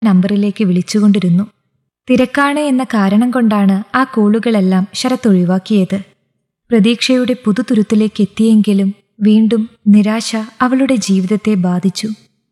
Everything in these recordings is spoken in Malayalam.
നമ്പറിലേക്ക് വിളിച്ചുകൊണ്ടിരുന്നു. തിരക്കാണ് എന്ന കാരണം കൊണ്ടാണ് ആ കോളുകളെല്ലാം ശരത് ഒഴിവാക്കിയത്. പ്രതീക്ഷയുടെ പുതുതുരുത്തിലേക്ക് എത്തിയെങ്കിലും വീണ്ടും നിരാശ അവളുടെ ജീവിതത്തെ ബാധിച്ചു.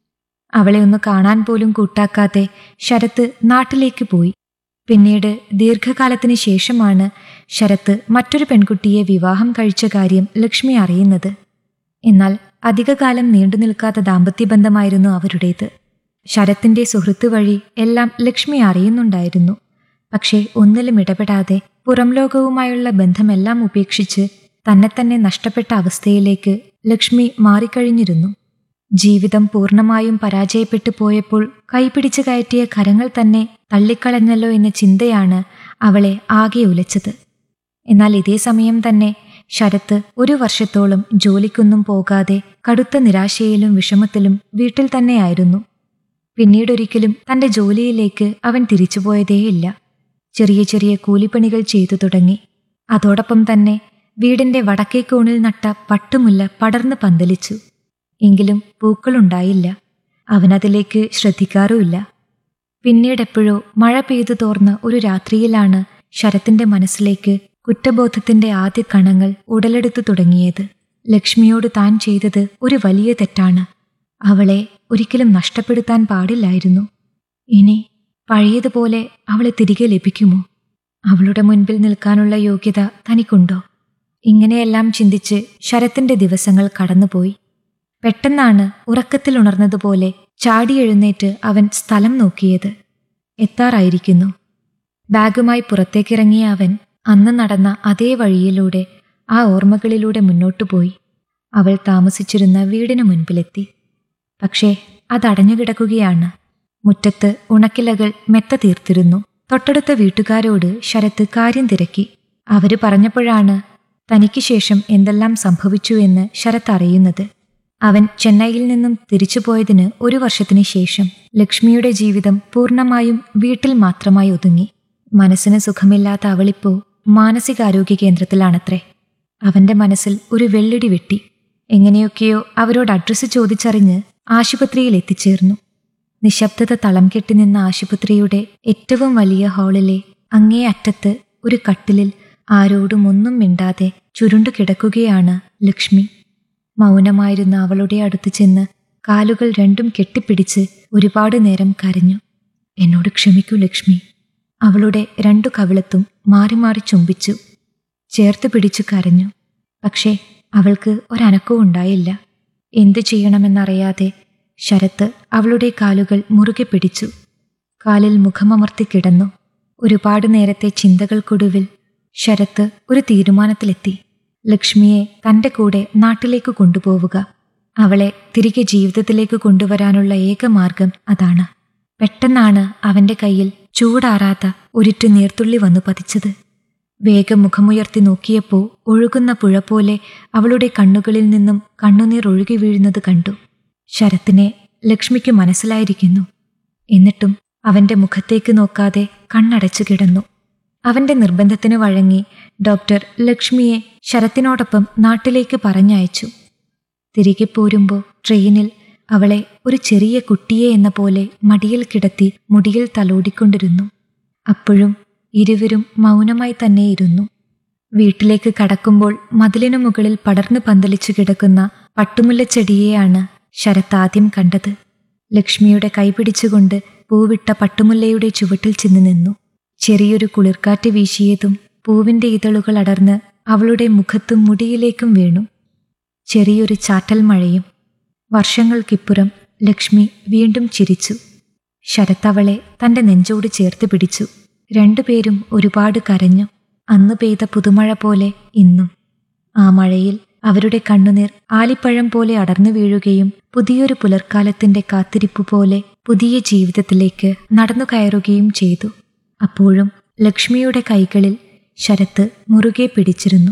അവളെ ഒന്ന് കാണാൻ പോലും കൂട്ടാക്കാതെ ശരത്ത് നാട്ടിലേക്ക് പോയി. പിന്നീട് ദീർഘകാലത്തിന് ശേഷമാണ് ശരത്ത് മറ്റൊരു പെൺകുട്ടിയെ വിവാഹം കഴിച്ച കാര്യം ലക്ഷ്മി അറിയുന്നത്. എന്നാൽ അധികകാലം നീണ്ടുനിൽക്കാത്ത ദാമ്പത്യബന്ധമായിരുന്നു അവരുടേത്. ശരത്തിന്റെ സുഹൃത്ത് വഴി എല്ലാം ലക്ഷ്മി അറിയുന്നുണ്ടായിരുന്നു. പക്ഷേ ഒന്നിലും ഇടപെടാതെ പുറം ലോകവുമായുള്ള ബന്ധമെല്ലാം ഉപേക്ഷിച്ച് തന്നെ നഷ്ടപ്പെട്ട അവസ്ഥയിലേക്ക് ലക്ഷ്മി മാറിക്കഴിഞ്ഞിരുന്നു. ജീവിതം പൂർണ്ണമായും പരാജയപ്പെട്ടു പോയപ്പോൾ കൈപിടിച്ചു കയറ്റിയ കരങ്ങൾ തന്നെ തള്ളിക്കളഞ്ഞല്ലോ എന്ന ചിന്തയാണ് അവളെ ആകെ ഉലച്ചത്. എന്നാൽ ഇതേ സമയം തന്നെ ശരത്ത് 1 വർഷത്തോളം ജോലിക്കൊന്നും പോകാതെ കടുത്ത നിരാശയിലും വിഷമത്തിലും വീട്ടിൽ തന്നെയായിരുന്നു. പിന്നീടൊരിക്കലും തന്റെ ജോലിയിലേക്ക് അവൻ തിരിച്ചുപോയതേയില്ല. ചെറിയ ചെറിയ കൂലിപ്പണികൾ ചെയ്തു തുടങ്ങി. അതോടൊപ്പം തന്നെ വീടിന്റെ വടക്കേ കോണിൽ നട്ട പട്ടുമുല്ല പടർന്ന് പന്തലിച്ചു. എങ്കിലും പൂക്കളുണ്ടായില്ല. അവനതിലേക്ക് ശ്രദ്ധിക്കാറുമില്ല. പിന്നീടെപ്പോഴോ മഴ പെയ്തു തോർന്ന ഒരു രാത്രിയിലാണ് ശരത്തിന്റെ മനസ്സിലേക്ക് കുറ്റബോധത്തിന്റെ ആദ്യ കണങ്ങൾ ഉടലെടുത്തു തുടങ്ങിയത്. ലക്ഷ്മിയോട് താൻ ചെയ്തത് ഒരു വലിയ തെറ്റാണ്. അവളെ ഒരിക്കലും നഷ്ടപ്പെടുത്താൻ പാടില്ലായിരുന്നു. ഇനി പഴയതുപോലെ അവളെ തിരികെ ലഭിക്കുമോ? അവളുടെ മുൻപിൽ നിൽക്കാനുള്ള യോഗ്യത തനിക്കുണ്ടോ? ഇങ്ങനെയെല്ലാം ചിന്തിച്ച് ശരത്തിന്റെ ദിവസങ്ങൾ കടന്നുപോയി. പെട്ടെന്നാണ് ഉറക്കത്തിൽ ഉണർന്നതുപോലെ ചാടി എഴുന്നേറ്റ് അവൻ സ്ഥലം നോക്കിയത്. എത്താറായിരിക്കുന്നു. ബാഗുമായി പുറത്തേക്കിറങ്ങിയ അവൻ അന്ന് നടന്ന അതേ വഴിയിലൂടെ ആ ഓർമ്മകളിലൂടെ മുന്നോട്ടു പോയി. അവൾ താമസിച്ചിരുന്ന വീടിനു മുൻപിലെത്തി. പക്ഷേ അതടഞ്ഞു കിടക്കുകയാണ്. മുറ്റത്ത് ഉണക്കിലകൾ മെത്ത തീർത്തിരുന്നു. തൊട്ടടുത്ത വീട്ടുകാരോട് ശരത്ത് കാര്യം തിരക്കി. അവര് പറഞ്ഞപ്പോഴാണ് തനിക്ക് ശേഷം എന്തെല്ലാം സംഭവിച്ചു എന്ന് ശരത്ത് അറിയുന്നത്. അവൻ ചെന്നൈയിൽ നിന്നും തിരിച്ചുപോയതിന് 1 വർഷത്തിന് ശേഷം ലക്ഷ്മിയുടെ ജീവിതം പൂർണ്ണമായും വീട്ടിൽ മാത്രമായി ഒതുങ്ങി. മനസ്സിന് സുഖമില്ലാത്ത അവളിപ്പോ മാനസികാരോഗ്യ കേന്ദ്രത്തിലാണത്രേ. അവന്റെ മനസ്സിൽ ഒരു വെള്ളിടി വെട്ടി. എങ്ങനെയൊക്കെയോ അവരോട് അഡ്രസ്സ് ചോദിച്ചറിഞ്ഞ് ആശുപത്രിയിൽ എത്തിച്ചേർന്നു. നിശബ്ദത തളം കെട്ടി നിന്ന ആശുപത്രിയുടെ ഏറ്റവും വലിയ ഹാളിലെ അങ്ങേ അറ്റത്ത് ഒരു കട്ടിലിൽ ആരോടും ഒന്നും മിണ്ടാതെ ചുരുണ്ടു കിടക്കുകയാണ് ലക്ഷ്മി. മൗനമായിരുന്ന അവളുടെ അടുത്ത് ചെന്ന് കാലുകൾ രണ്ടും കെട്ടിപ്പിടിച്ച് ഒരുപാട് നേരം കരഞ്ഞു. എന്നോട് ക്ഷമിക്കൂ ലക്ഷ്മി. അവളുടെ 2 കവിളത്തും മാറി മാറി ചുംബിച്ചു. ചേർത്ത് പിടിച്ചു കരഞ്ഞു. പക്ഷേ അവൾക്ക് ഒരനക്കവും ഉണ്ടായില്ല. എന്തു ചെയ്യണമെന്നറിയാതെ ശരത്ത് അവളുടെ കാലുകൾ മുറുകെ പിടിച്ചു. കാലിൽ മുഖമമർത്തി കിടന്നു. ഒരുപാട് നേരത്തെ ചിന്തകൾക്കൊടുവിൽ ശരത്ത് ഒരു തീരുമാനത്തിലെത്തി. ലക്ഷ്മിയെ തന്റെ കൂടെ നാട്ടിലേക്ക് കൊണ്ടുപോവുക. അവളെ തിരികെ ജീവിതത്തിലേക്ക് കൊണ്ടുവരാനുള്ള ഏക മാർഗം അതാണ്. പെട്ടെന്നാണ് അവന്റെ കയ്യിൽ ചൂടാറാത്ത ഒരിറ്റു നീർത്തുള്ളി വന്നു പതിച്ചത്. വേഗം മുഖമുയർത്തി നോക്കിയപ്പോൾ ഒഴുകുന്ന പുഴ പോലെ അവളുടെ കണ്ണുകളിൽ നിന്നും കണ്ണുനീർ ഒഴുകി വീഴുന്നത് കണ്ടു. ശരത്തിനെ ലക്ഷ്മിക്ക് മനസ്സിലായിരിക്കുന്നു. എന്നിട്ടും അവന്റെ മുഖത്തേക്ക് നോക്കാതെ കണ്ണടച്ചു കിടന്നു. അവന്റെ നിർബന്ധത്തിന് വഴങ്ങി ഡോക്ടർ ലക്ഷ്മിയെ ശരത്തിനോടൊപ്പം നാട്ടിലേക്ക് പറഞ്ഞയച്ചു. തിരികെ പോരുമ്പോൾ ട്രെയിനിൽ അവളെ ഒരു ചെറിയ കുട്ടിയെ എന്ന പോലെ മടിയിൽ കിടത്തി മുടിയിൽ തലോടിക്കൊണ്ടിരുന്നു. അപ്പോഴും ഇരുവരും മൗനമായി തന്നെയിരുന്നു. വീട്ടിലേക്ക് കടക്കുമ്പോൾ മതിലിനു മുകളിൽ പടർന്നു പന്തലിച്ചു കിടക്കുന്ന പട്ടുമുല്ലച്ചെടിയെയാണ് ശരത്ത് ആദ്യം കണ്ടത്. ലക്ഷ്മിയുടെ കൈപിടിച്ചുകൊണ്ട് പൂവിട്ട പട്ടുമുല്ലയുടെ ചുവട്ടിൽ ചെന്ന് നിന്നു. ചെറിയൊരു കുളിർക്കാറ്റ് വീശിയതും പൂവിന്റെ ഇതളുകൾ അടർന്ന് അവളുടെ മുഖത്തും മുടിയിലേക്കും വീണു. ചെറിയൊരു ചാറ്റൽ മഴയും. വർഷങ്ങൾക്കിപ്പുറം ലക്ഷ്മി വീണ്ടും ചിരിച്ചു. ശരത്ത് അവളെ തന്റെ നെഞ്ചോട് ചേർത്ത് പിടിച്ചു. 2 പേരും ഒരുപാട് കരഞ്ഞു. അന്ന് പെയ്ത പുതുമഴ പോലെ ഇന്നും. ആ മഴയിൽ അവരുടെ കണ്ണുനീർ ആലിപ്പഴം പോലെ അടർന്നു വീഴുകയും പുതിയൊരു പുലർക്കാലത്തിന്റെ കാത്തിരിപ്പ് പോലെ പുതിയ ജീവിതത്തിലേക്ക് നടന്നു കയറുകയും ചെയ്തു. അപ്പോഴും ലക്ഷ്മിയുടെ കൈകളിൽ ശരത്ത് മുറുകെ പിടിച്ചിരുന്നു.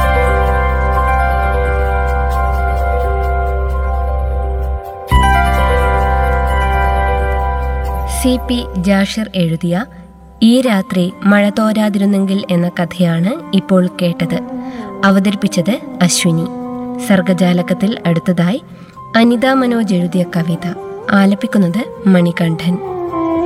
CP ജാഷിർ എഴുതിയ ഈ രാത്രി മഴ തോരാതിരുന്നെങ്കിൽ എന്ന കഥയാണ് ഇപ്പോൾ കേട്ടത്. അവതരിപ്പിച്ചത് അശ്വിനി. സർഗജാലകത്തിൽ അടുത്തതായി അനിത മനോജ് എഴുതിയ കവിത. ആലപിക്കുന്നത് മണികണ്ഠൻ.